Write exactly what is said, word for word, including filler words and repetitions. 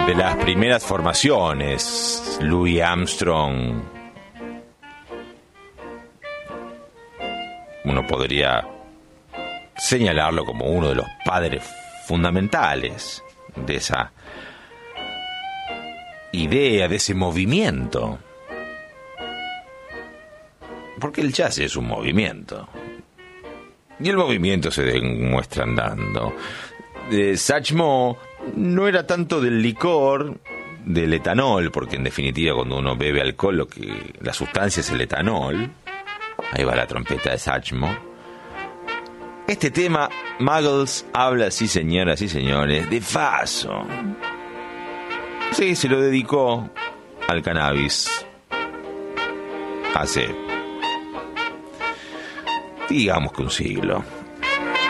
de las primeras formaciones, Louis Armstrong, uno podría señalarlo como uno de los padres fundamentales de esa idea, de ese movimiento. Porque el jazz es un movimiento. Y el movimiento se demuestra andando. Eh, Satchmo no era tanto del licor, del etanol, porque en definitiva cuando uno bebe alcohol, lo que la sustancia es el etanol. Ahí va la trompeta de Satchmo. Este tema, Muggles, habla, sí señoras y señores, de Faso. Sí, se lo dedicó al cannabis hace, digamos que un siglo.